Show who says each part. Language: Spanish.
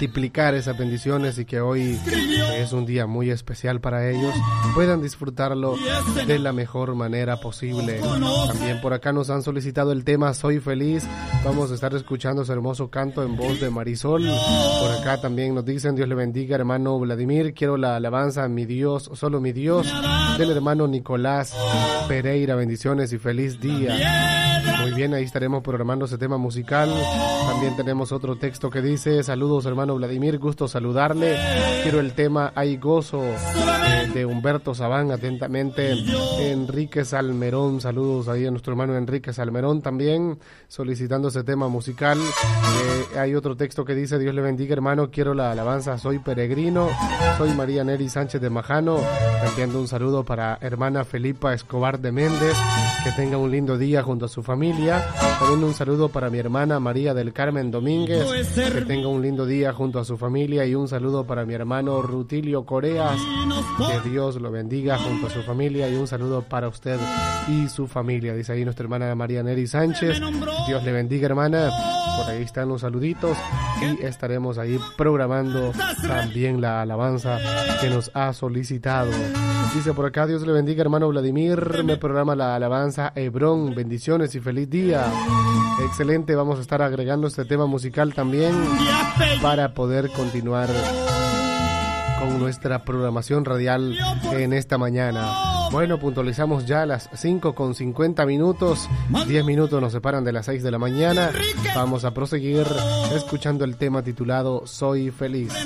Speaker 1: multiplicar esas bendiciones y que hoy es un día muy especial para ellos, puedan disfrutarlo de la mejor manera posible. También por acá nos han solicitado el tema Soy Feliz. Vamos a estar escuchando ese hermoso canto en voz de Marisol. Por acá también nos dicen: Dios le bendiga, hermano Vladimir, quiero la alabanza Mi Dios, solo mi Dios, del hermano Nicolás Pereira. Bendiciones y feliz día. Muy bien, ahí estaremos programando ese tema musical. También tenemos otro texto que dice: saludos hermano Vladimir, gusto saludarle, quiero el tema Hay Gozo, de Humberto Sabán. Atentamente, Enrique Salmerón. Saludos ahí a nuestro hermano Enrique Salmerón también solicitando ese tema musical. Hay otro texto que dice: Dios le bendiga hermano, quiero la alabanza Soy Peregrino. Soy María Neri Sánchez de Majano, enviando un saludo para hermana Felipa Escobar de Méndez, que tenga un lindo día junto a su familia. También un saludo para mi hermana María del Carmen Domínguez, que tenga un lindo día junto a su familia. Y un saludo para mi hermano Rutilio Coreas, que Dios lo bendiga junto a su familia. Y un saludo para usted y su familia, dice ahí nuestra hermana María Neri Sánchez. Dios le bendiga hermana. Por ahí están los saluditos y estaremos ahí programando también la alabanza que nos ha solicitado. Dice por acá: Dios le bendiga hermano Vladimir, me programa la alabanza Hebrón, bendiciones y feliz día. Excelente, vamos a estar agregando este tema musical también para poder continuar con nuestra programación radial en esta mañana. Bueno, puntualizamos ya a las 5:50. 10 minutos nos separan de las 6 de la mañana. Vamos a proseguir escuchando el tema titulado Soy Feliz.